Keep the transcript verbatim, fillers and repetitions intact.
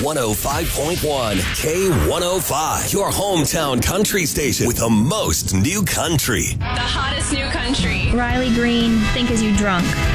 one oh five point one, K one oh five, your hometown country station with the most new country. The hottest new country. Riley Green, Think As You Drunk.